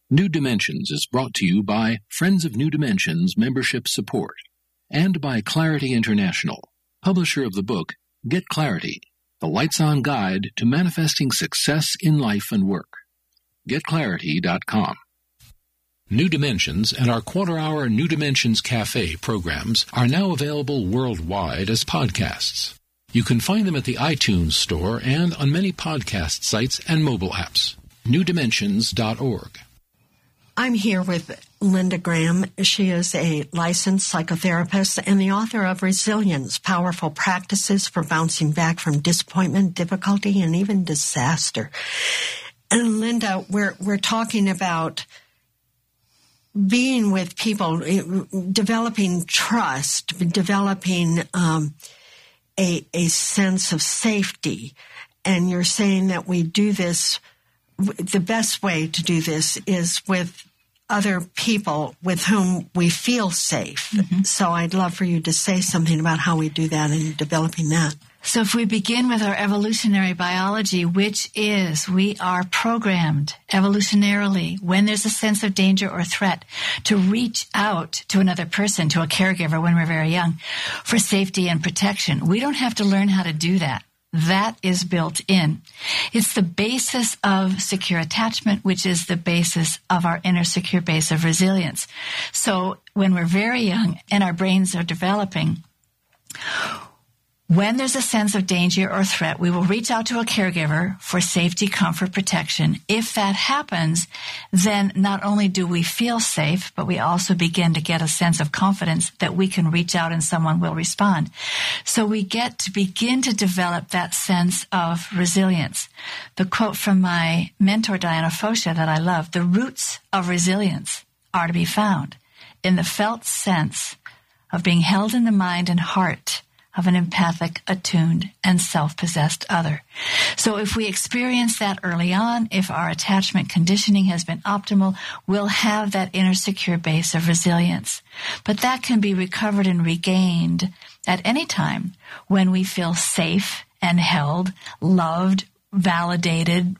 New Dimensions is brought to you by Friends of New Dimensions membership support and by Clarity International, publisher of the book Get Clarity, the Lights-On Guide to Manifesting Success in Life and Work. GetClarity.com. New Dimensions and our quarter-hour New Dimensions Cafe programs are now available worldwide as podcasts. You can find them at the iTunes Store and on many podcast sites and mobile apps. NewDimensions.org. I'm here with Linda Graham. She is a licensed psychotherapist and the author of Resilience, Powerful Practices for Bouncing Back from Disappointment, Difficulty, and even Disaster. And Linda, we're talking about being with people, developing trust, developing a sense of safety. And you're saying that we do this, the best way to do this is with other people with whom we feel safe. Mm-hmm. So I'd love for you to say something about how we do that and developing that. So if we begin with our evolutionary biology, which is we are programmed evolutionarily when there's a sense of danger or threat to reach out to another person, to a caregiver when we're very young, for safety and protection. We don't have to learn how to do that. That is built in. It's the basis of secure attachment, which is the basis of our inner secure base of resilience. So when we're very young and our brains are developing, when there's a sense of danger or threat, we will reach out to a caregiver for safety, comfort, protection. If that happens, then not only do we feel safe, but we also begin to get a sense of confidence that we can reach out and someone will respond. So we get to begin to develop that sense of resilience. The quote from my mentor, Diana Fosha, that I love, the roots of resilience are to be found in the felt sense of being held in the mind and heart of an empathic, attuned, and self-possessed other. So if we experience that early on, if our attachment conditioning has been optimal, we'll have that inner secure base of resilience. But that can be recovered and regained at any time when we feel safe and held, loved, validated,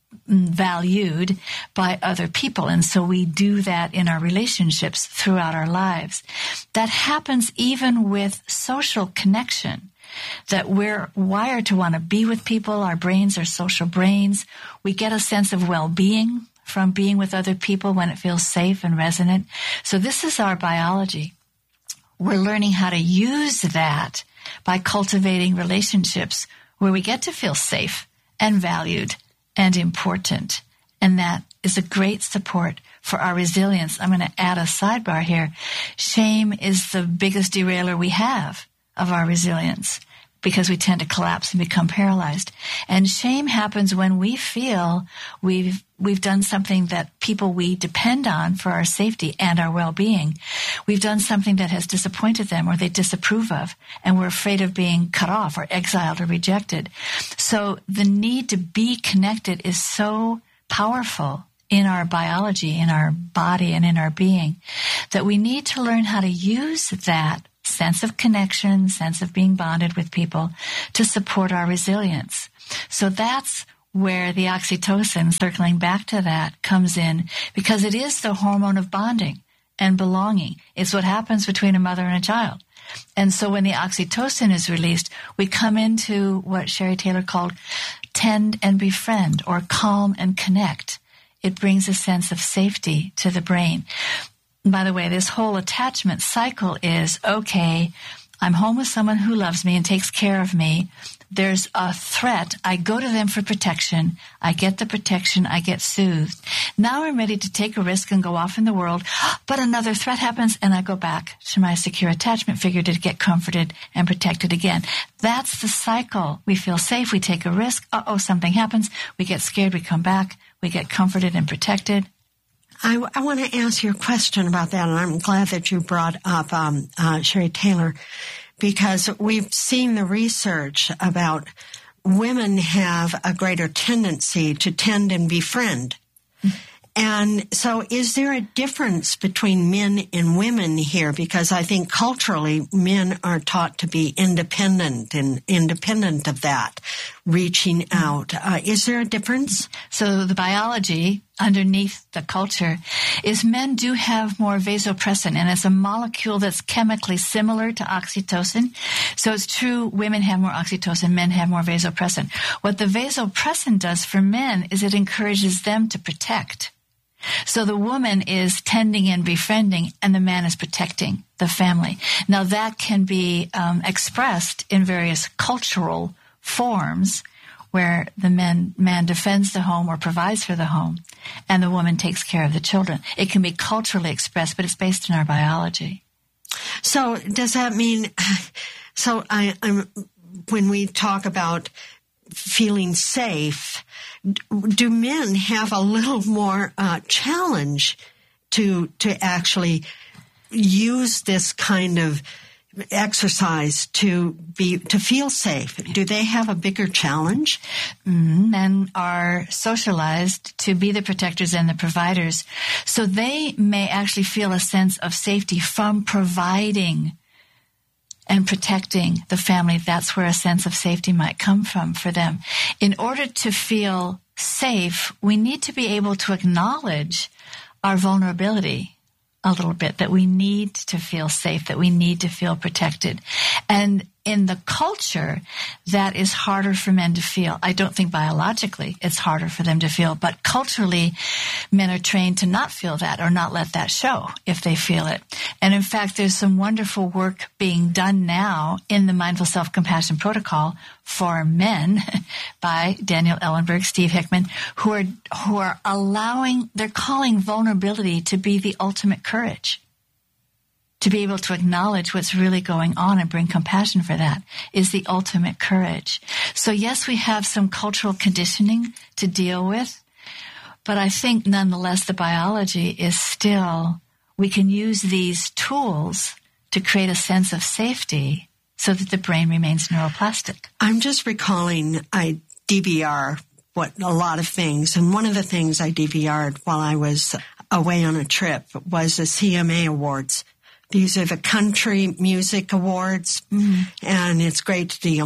valued by other people. And so we do that in our relationships throughout our lives. That happens even with social connection, that we're wired to want to be with people. Our brains are social brains. We get a sense of well-being from being with other people when it feels safe and resonant. So this is our biology. We're learning how to use that by cultivating relationships where we get to feel safe and valued and important. And that is a great support for our resilience. I'm going to add a sidebar here. Shame is the biggest derailer we have of our resilience because we tend to collapse and become paralyzed. And shame happens when we feel we've done something that people we depend on for our safety and our well-being, we've done something that has disappointed them or they disapprove of, and we're afraid of being cut off or exiled or rejected. So the need to be connected is so powerful in our biology, in our body, and in our being that we need to learn how to use that sense of connection, sense of being bonded with people to support our resilience. So that's where the oxytocin, circling back to that, comes in, because it is the hormone of bonding and belonging. It's what happens between a mother and a child. And so when the oxytocin is released, we come into what Sherry Taylor called tend and befriend, or calm and connect. It brings a sense of safety to the brain. By the way, this whole attachment cycle is, okay, I'm home with someone who loves me and takes care of me. There's a threat. I go to them for protection. I get the protection. I get soothed. Now I'm ready to take a risk and go off in the world. But another threat happens and I go back to my secure attachment figure to get comforted and protected again. That's the cycle. We feel safe. We take a risk. Something happens. We get scared. We come back. We get comforted and protected. I want to ask you a question about that, and I'm glad that you brought up Sherry Taylor, because we've seen the research about women have a greater tendency to tend and befriend. Mm-hmm. And so is there a difference between men and women here? Because I think culturally men are taught to be independent and independent of that, reaching out. Is there a difference? So the biology underneath the culture is men do have more vasopressin, and it's a molecule that's chemically similar to oxytocin. So it's true, women have more oxytocin, men have more vasopressin. What the vasopressin does for men is it encourages them to protect. So the woman is tending and befriending, and the man is protecting the family. Now that can be expressed in various cultural forms, where the man defends the home or provides for the home, and the woman takes care of the children. It can be culturally expressed, but it's based in our biology. So does that mean, when we talk about feeling safe, do men have a little more challenge to actually use this kind of exercise to feel safe? Do they have a bigger challenge? Men are socialized to be the protectors and the providers, so they may actually feel a sense of safety from providing and protecting the family. That's where a sense of safety might come from for them. In order to feel safe, we need to be able to acknowledge our vulnerability a little bit, that we need to feel safe, that we need to feel protected. And in the culture, that is harder for men to feel. I don't think biologically it's harder for them to feel, but culturally, men are trained to not feel that or not let that show if they feel it. And in fact, there's some wonderful work being done now in the Mindful Self-Compassion Protocol for men by Daniel Ellenberg, Steve Hickman, who are allowing, they're calling vulnerability to be the ultimate courage. To be able to acknowledge what's really going on and bring compassion for that is the ultimate courage. So yes, we have some cultural conditioning to deal with, but I think nonetheless the biology is still, we can use these tools to create a sense of safety so that the brain remains neuroplastic. I'm just recalling I DVR a lot of things, and one of the things I DVR'd while I was away on a trip was the CMA Awards. These are the Country Music Awards, and it's great to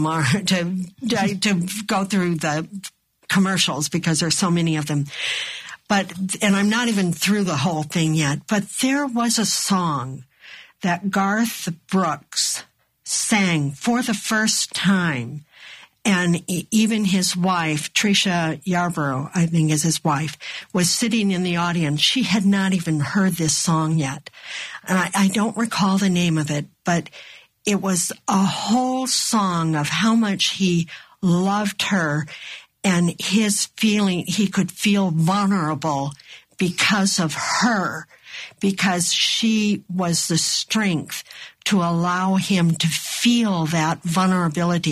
go through the commercials because there's so many of them. And I'm not even through the whole thing yet, but there was a song that Garth Brooks sang for the first time, and even his wife, Trisha Yarborough, I think is his wife, was sitting in the audience. She had not even heard this song yet. And I don't recall the name of it, but it was a whole song of how much he loved her and his feeling, he could feel vulnerable because of her, because she was the strength to allow him to feel that vulnerability.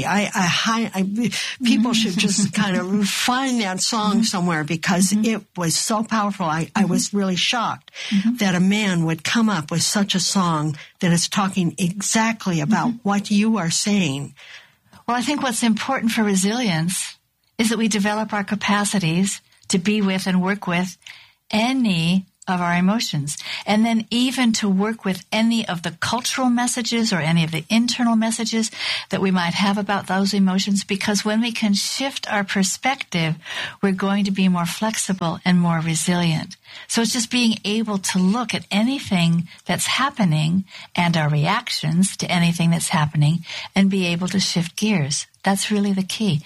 People should just kind of find that song somewhere because it was so powerful. I was really shocked that a man would come up with such a song that is talking exactly about what you are saying. Well, I think what's important for resilience is that we develop our capacities to be with and work with any of our emotions, and then even to work with any of the cultural messages or any of the internal messages that we might have about those emotions, because when we can shift our perspective, we're going to be more flexible and more resilient. So it's just being able to look at anything that's happening and our reactions to anything that's happening and be able to shift gears. That's really the key.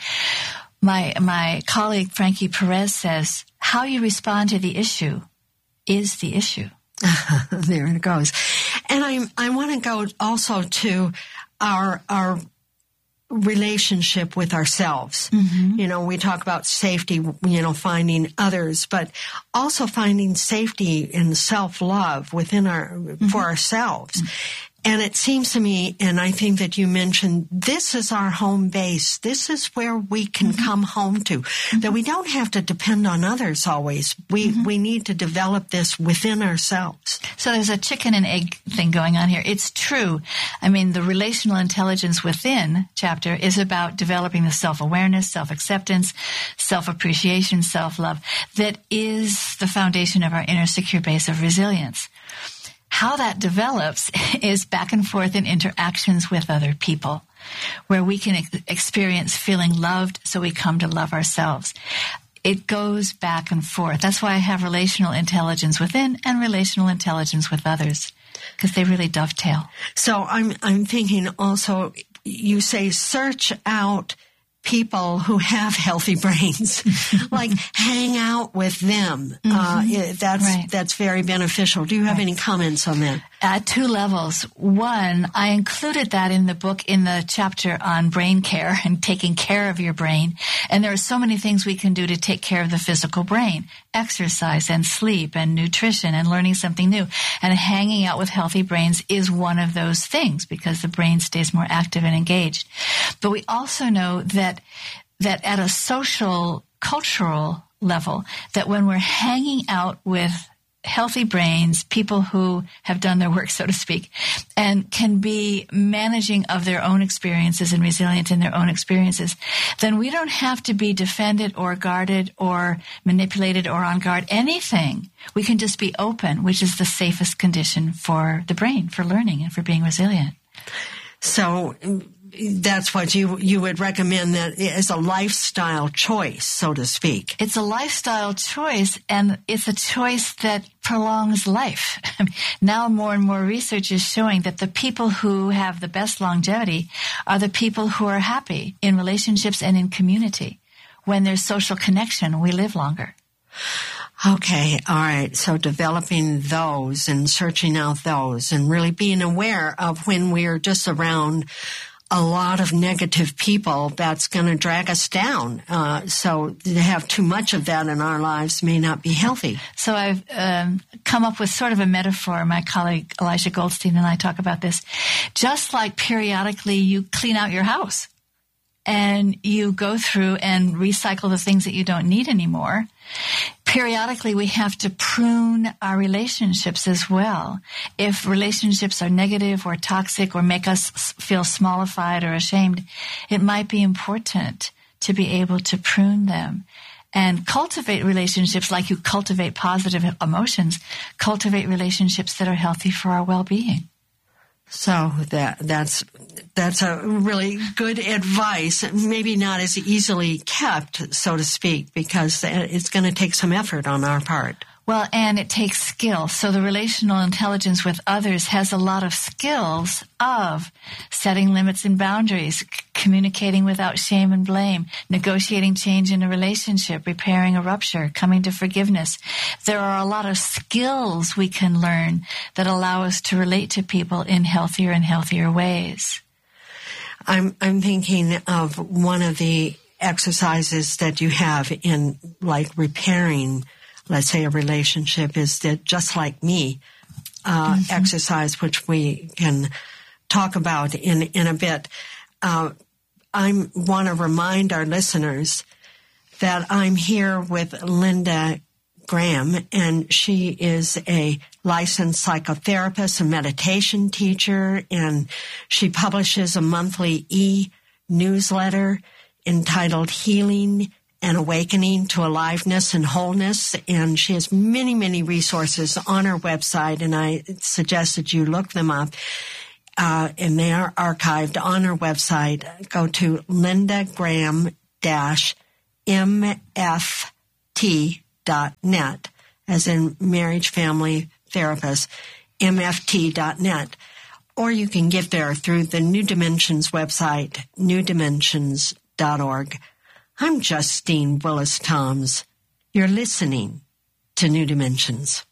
My colleague Frankie Perez says, how you respond to the issue is the issue. There it goes. And I want to go also to our relationship with ourselves. You know, we talk about safety, finding others, but also finding safety in self-love within for ourselves. And it seems to me, and I think that you mentioned, this is our home base. This is where we can come home to, that we don't have to depend on others always. We need to develop this within ourselves. So there's a chicken and egg thing going on here. It's true. I mean, the relational intelligence within chapter is about developing the self-awareness, self-acceptance, self-appreciation, self-love that is the foundation of our inner secure base of resilience. How that develops is back and forth in interactions with other people, where we can experience feeling loved, so we come to love ourselves. it goes back and forth. That's why I have relational intelligence within and relational intelligence with others, because they really dovetail. So I'm thinking also, you say search out people who have healthy brains, like hang out with them. That's very beneficial. Do you have any comments on that? At 2 levels. One, I included that in the book in the chapter on brain care and taking care of your brain. And there are so many things we can do to take care of the physical brain. Exercise and sleep and nutrition and learning something new. And hanging out with healthy brains is one of those things because the brain stays more active and engaged. But we also know that at a social, cultural level, that when we're hanging out with healthy brains, people who have done their work, so to speak, and can be managing of their own experiences and resilient in their own experiences, then we don't have to be defended or guarded or manipulated or on guard, anything. We can just be open, which is the safest condition for the brain, for learning and for being resilient. So that's what you would recommend, that as a lifestyle choice, so to speak. It's a lifestyle choice, and it's a choice that prolongs life. Now more and more research is showing that the people who have the best longevity are the people who are happy in relationships and in community. When there's social connection, we live longer. Okay, all right. So developing those and searching out those and really being aware of when we're just around a lot of negative people, that's going to drag us down. So to have too much of that in our lives may not be healthy. So I've come up with sort of a metaphor. My colleague Elijah Goldstein and I talk about this. Just like periodically you clean out your house and you go through and recycle the things that you don't need anymore, periodically we have to prune our relationships as well. If relationships are negative or toxic or make us feel smallified or ashamed, it might be important to be able to prune them and cultivate relationships like you cultivate positive emotions, cultivate relationships that are healthy for our well-being. So that's a really good advice. Maybe not as easily kept, so to speak, because it's going to take some effort on our part. Well, and it takes skill. So the relational intelligence with others has a lot of skills of setting limits and boundaries, communicating without shame and blame, negotiating change in a relationship, repairing a rupture, coming to forgiveness. There are a lot of skills we can learn that allow us to relate to people in healthier and healthier ways. I'm thinking of one of the exercises that you have in, like, repairing, let's say, a relationship, is that Just Like Me exercise, which we can talk about in a bit. I want to remind our listeners that I'm here with Linda Graham, and she is a licensed psychotherapist, a meditation teacher, and she publishes a monthly e-newsletter entitled Healing and Awakening to Aliveness and Wholeness. And she has many, many resources on her website, and I suggest that you look them up. And they are archived on her website. Go to lindagraham-mft.net, as in marriage, family, therapist, mft.net. Or you can get there through the New Dimensions website, newdimensions.org. I'm Justine Willis-Toms. You're listening to New Dimensions.